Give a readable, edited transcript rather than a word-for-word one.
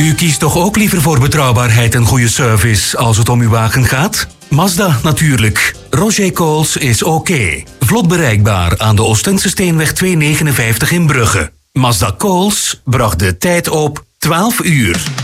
U kiest toch ook liever voor betrouwbaarheid en goede service als het om uw wagen gaat? Mazda natuurlijk. Roger Coles is oké. Vlot bereikbaar aan de Oostense Steenweg 259 in Brugge. Mazda Coles bracht de tijd op 12 uur.